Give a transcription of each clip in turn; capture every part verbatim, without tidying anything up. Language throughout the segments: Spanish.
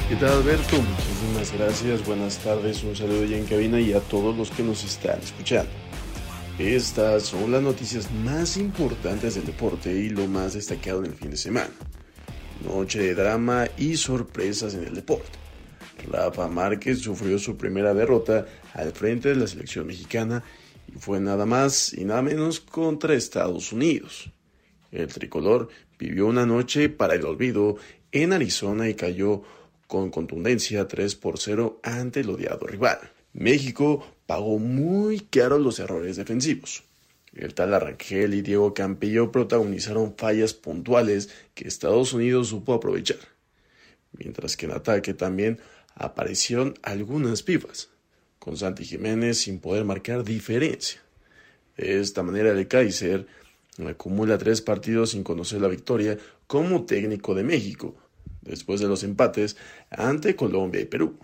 ¿Qué tal, Alberto? Muchísimas gracias, buenas tardes, un saludo ya en cabina y a todos los que nos están escuchando. Estas son las noticias más importantes del deporte y lo más destacado en el fin de semana. Noche de drama y sorpresas en el deporte. Rafa Márquez sufrió su primera derrota al frente de la selección mexicana y fue nada más y nada menos contra Estados Unidos. El tricolor vivió una noche para el olvido en Arizona y cayó con contundencia tres por cero ante el odiado rival. México pagó muy caro los errores defensivos. El tal Rangel y Diego Campillo protagonizaron fallas puntuales que Estados Unidos supo aprovechar, mientras que en ataque también aparecieron algunas pifas, con Santi Jiménez sin poder marcar diferencia. De esta manera el Kaiser acumula tres partidos sin conocer la victoria como técnico de México, después de los empates ante Colombia y Perú.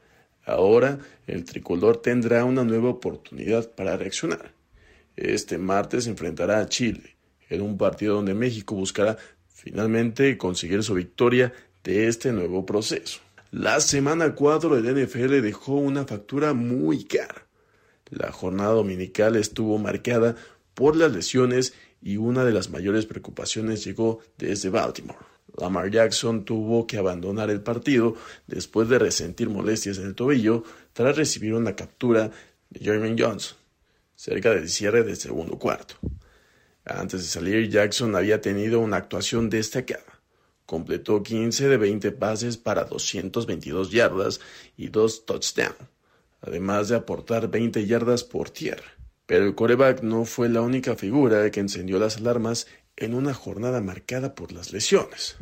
Ahora el tricolor tendrá una nueva oportunidad para reaccionar. Este martes se enfrentará a Chile, en un partido donde México buscará finalmente conseguir su victoria de este nuevo proceso. La semana cuatro del N F L dejó una factura muy cara. La jornada dominical estuvo marcada por las lesiones y una de las mayores preocupaciones llegó desde Baltimore. Lamar Jackson tuvo que abandonar el partido después de resentir molestias en el tobillo tras recibir una captura de Jermaine Johnson cerca del cierre del segundo cuarto. Antes de salir, Jackson había tenido una actuación destacada. Completó quince de veinte pases para doscientas veintidós yardas y dos touchdowns, además de aportar veinte yardas por tierra. Pero el quarterback no fue la única figura que encendió las alarmas en una jornada marcada por las lesiones.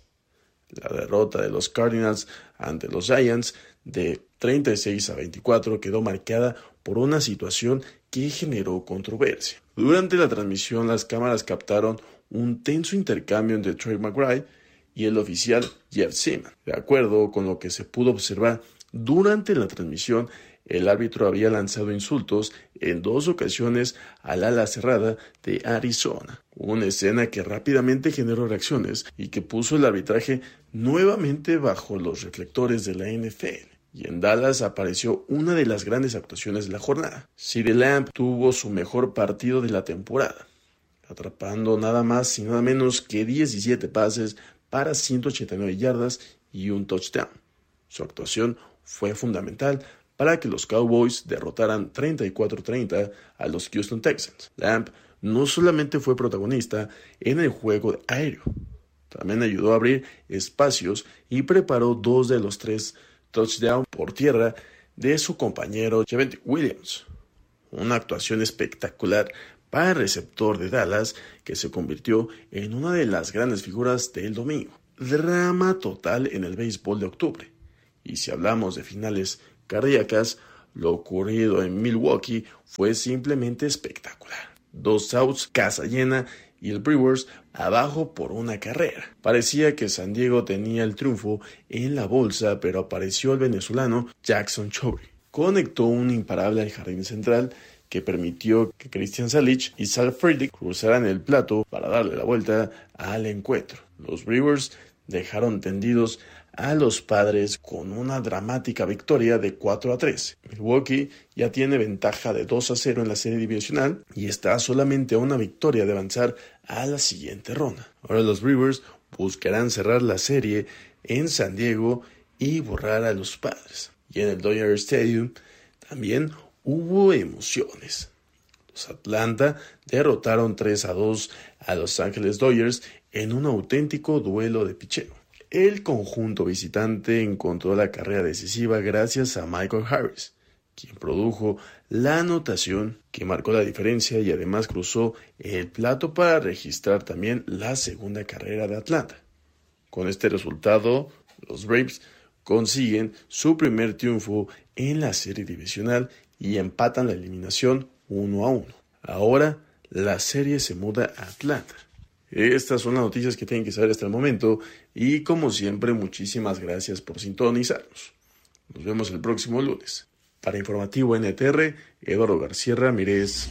La derrota de los Cardinals ante los Giants de treinta y seis a veinticuatro quedó marcada por una situación que generó controversia. Durante la transmisión, las cámaras captaron un tenso intercambio entre Trey McBride y el oficial Jeff Simmons. De acuerdo con lo que se pudo observar durante la transmisión, el árbitro había lanzado insultos en dos ocasiones al ala cerrada de Arizona, una escena que rápidamente generó reacciones y que puso el arbitraje nuevamente bajo los reflectores de la N F L. Y en Dallas apareció una de las grandes actuaciones de la jornada. CeeDee Lamb tuvo su mejor partido de la temporada, atrapando nada más y nada menos que diecisiete pases para ciento ochenta y nueve yardas y un touchdown. Su actuación fue fundamental para que los Cowboys derrotaran treinta y cuatro a treinta a los Houston Texans. Lamb no solamente fue protagonista en el juego aéreo, también ayudó a abrir espacios y preparó dos de los tres touchdowns por tierra de su compañero Javonte Williams. Una actuación espectacular para el receptor de Dallas que se convirtió en una de las grandes figuras del domingo. Drama total en el béisbol de octubre. Y si hablamos de finales cardíacas, lo ocurrido en Milwaukee fue simplemente espectacular. Dos outs, casa llena y el Brewers abajo por una carrera. Parecía que San Diego tenía el triunfo en la bolsa, pero apareció el venezolano Jackson Chourio. Conectó un imparable al jardín central que permitió que Christian Yelich y Sal Frelick cruzaran el plato para darle la vuelta al encuentro. Los Brewers dejaron tendidos a los Padres con una dramática victoria de cuatro a tres. Milwaukee ya tiene ventaja de dos a cero en la serie divisional y está solamente a una victoria de avanzar a la siguiente ronda. Ahora los Brewers buscarán cerrar la serie en San Diego y borrar a los Padres. Y en el Dodger Stadium también hubo emociones. Los Atlanta derrotaron tres a dos a Los Ángeles Dodgers en un auténtico duelo de picheo. El conjunto visitante encontró la carrera decisiva gracias a Michael Harris, quien produjo la anotación que marcó la diferencia y además cruzó el plato para registrar también la segunda carrera de Atlanta. Con este resultado, los Braves consiguen su primer triunfo en la serie divisional y empatan la eliminación uno a uno. Ahora la serie se muda a Atlanta. Estas son las noticias que tienen que saber hasta el momento y como siempre muchísimas gracias por sintonizarnos. Nos vemos el próximo lunes. Para Informativo N T R, Eduardo García Ramírez.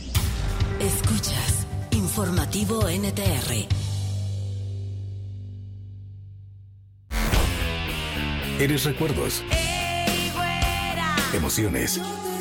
Escuchas Informativo N T R. Eres recuerdos, emociones,